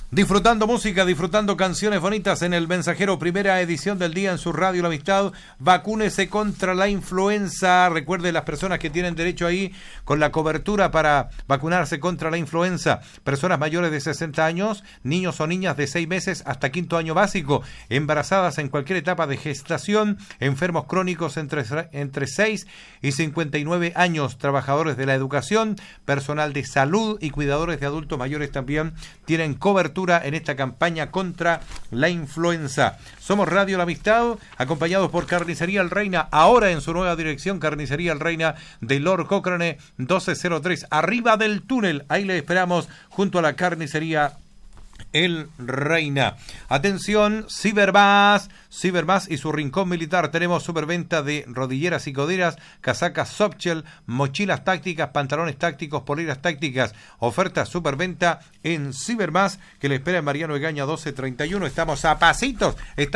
Disfrutando música, disfrutando canciones bonitas en El Mensajero, primera edición del día en su radio La Amistad. Vacúnese contra la influenza. Recuerde, las personas que tienen derecho ahí con la cobertura para vacunarse contra la influenza. Personas mayores de 60 años, niños o niñas de 6 meses hasta 5º año básico, embarazadas en cualquier etapa de gestación, enfermos crónicos entre 6 y 59 años, trabajadores de la educación, personal de salud y cuidadores de adultos mayores también tienen cobertura en esta campaña contra la influenza. Somos Radio La Amistad, acompañados por Carnicería El Reina, ahora en su nueva dirección, Carnicería El Reina de Lord Cochrane 1203, arriba del túnel. Ahí le esperamos junto a la Carnicería El Reina. Atención, Cibermás y su rincón militar. Tenemos superventa de rodilleras y coderas, casacas softshell, mochilas tácticas, pantalones tácticos, poleras tácticas. Oferta superventa en Cibermás, que le espera en Mariano Egaña 1231. Estamos a pasitos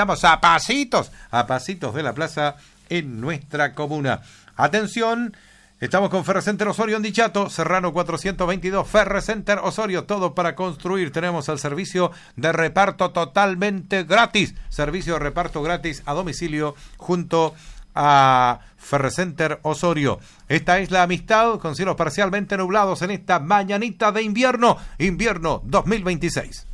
de la plaza en nuestra comuna. Atención, estamos con Ferrecenter Osorio en Dichato, Serrano 422, Ferrecenter Osorio, todo para construir. Tenemos el servicio de reparto totalmente gratis, servicio de reparto gratis a domicilio junto a Ferrecenter Osorio. Esta es La Amistad, con cielos parcialmente nublados en esta mañanita de invierno 2026.